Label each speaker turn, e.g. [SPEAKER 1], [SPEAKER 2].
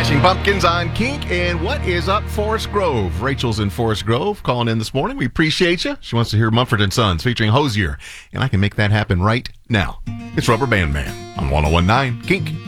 [SPEAKER 1] Smashing Pumpkins on Kink. And what is up, Forest Grove? Rachel's in Forest Grove calling in this morning. We appreciate you. She wants to hear Mumford & Sons featuring Hosier. And I can make that happen right now. It's Rubber Band Man on 101.9 Kink.